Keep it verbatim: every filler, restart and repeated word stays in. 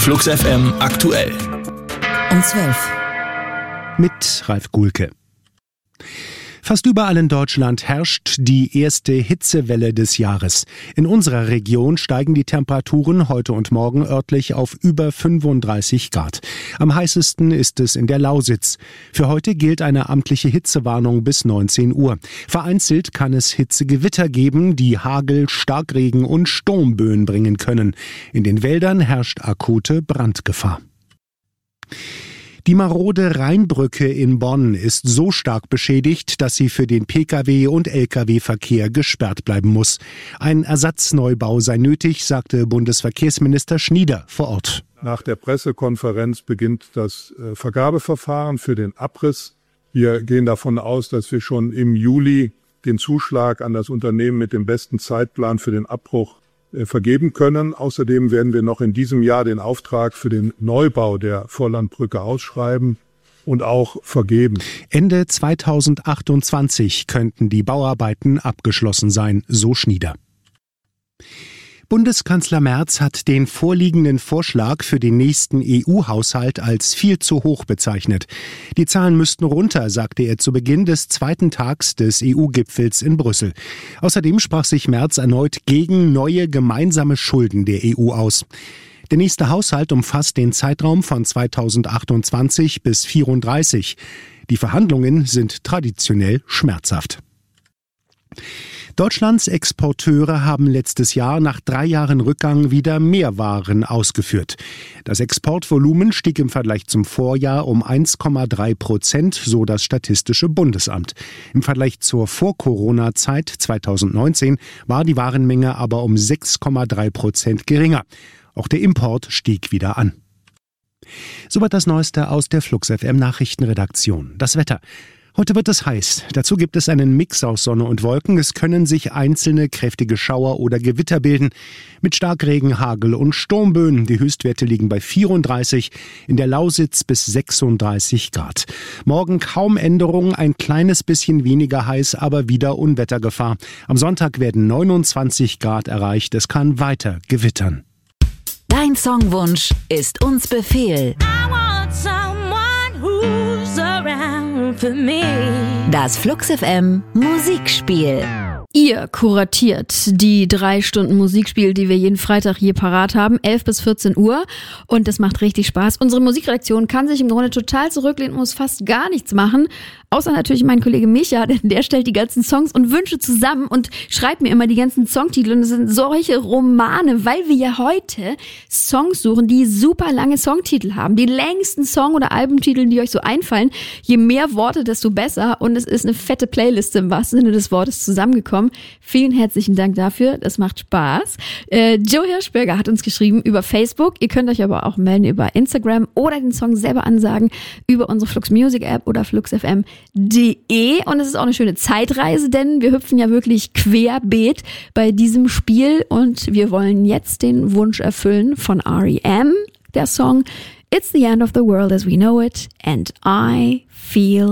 Flux F M aktuell. Um zwölf. Mit Ralf Gulke. Fast überall in Deutschland herrscht die erste Hitzewelle des Jahres. In unserer Region steigen die Temperaturen heute und morgen örtlich auf über fünfunddreißig Grad. Am heißesten ist es in der Lausitz. Für heute gilt eine amtliche Hitzewarnung bis neunzehn Uhr. Vereinzelt kann es Hitzegewitter geben, die Hagel, Starkregen und Sturmböen bringen können. In den Wäldern herrscht akute Brandgefahr. Die marode Rheinbrücke in Bonn ist so stark beschädigt, dass sie für den Pkw- und Lkw-Verkehr gesperrt bleiben muss. Ein Ersatzneubau sei nötig, sagte Bundesverkehrsminister Schnieder vor Ort. Nach der Pressekonferenz beginnt das Vergabeverfahren für den Abriss. Wir gehen davon aus, dass wir schon im Juli den Zuschlag an das Unternehmen mit dem besten Zeitplan für den Abbruch vergeben können. Außerdem werden wir noch in diesem Jahr den Auftrag für den Neubau der Vorlandbrücke ausschreiben und auch vergeben. Ende zweitausendachtundzwanzig könnten die Bauarbeiten abgeschlossen sein, so Schnieder. Bundeskanzler Merz hat den vorliegenden Vorschlag für den nächsten E U-Haushalt als viel zu hoch bezeichnet. Die Zahlen müssten runter, sagte er zu Beginn des zweiten Tags des E U-Gipfels in Brüssel. Außerdem sprach sich Merz erneut gegen neue gemeinsame Schulden der E U aus. Der nächste Haushalt umfasst den Zeitraum von zweitausendachtundzwanzig bis vierunddreißig. Die Verhandlungen sind traditionell schmerzhaft. Deutschlands Exporteure haben letztes Jahr nach drei Jahren Rückgang wieder mehr Waren ausgeführt. Das Exportvolumen stieg im Vergleich zum Vorjahr um eins Komma drei Prozent, so das Statistische Bundesamt. Im Vergleich zur Vor-Corona-Zeit zweitausendneunzehn war die Warenmenge aber um sechs Komma drei Prozent geringer. Auch der Import stieg wieder an. Soweit das Neueste aus der Flux F M Nachrichtenredaktion. Das Wetter. Heute wird es heiß. Dazu gibt es einen Mix aus Sonne und Wolken. Es können sich einzelne kräftige Schauer oder Gewitter bilden. Mit Starkregen, Hagel und Sturmböen. Die Höchstwerte liegen bei vierunddreißig, in der Lausitz bis sechsunddreißig Grad. Morgen kaum Änderung, ein kleines bisschen weniger heiß, aber wieder Unwettergefahr. Am Sonntag werden neunundzwanzig Grad erreicht. Es kann weiter gewittern. Dein Songwunsch ist uns Befehl. Das Flux F M Musikspiel. Ihr kuratiert die drei Stunden Musikspiel, die wir jeden Freitag hier parat haben, elf bis vierzehn Uhr. Und das macht richtig Spaß. Unsere Musikredaktion kann sich im Grunde total zurücklehnen und muss fast gar nichts machen. Außer natürlich mein Kollege Micha, denn der stellt die ganzen Songs und Wünsche zusammen und schreibt mir immer die ganzen Songtitel. Und das sind solche Romane, weil wir ja heute Songs suchen, die super lange Songtitel haben. Die längsten Song- oder Albumtitel, die euch so einfallen. Je mehr Worte, desto besser. Und es ist eine fette Playliste im wahrsten Sinne des Wortes zusammengekommen. Vielen herzlichen Dank dafür. Das macht Spaß. Äh, Joe Hirschberger hat uns geschrieben über Facebook. Ihr könnt euch aber auch melden über Instagram oder den Song selber ansagen über unsere Flux Music App oder flux f m punkt d e. Und es ist auch eine schöne Zeitreise, denn wir hüpfen ja wirklich querbeet bei diesem Spiel und wir wollen jetzt den Wunsch erfüllen von R E M. Der Song It's the End of the World as We Know It and I Feel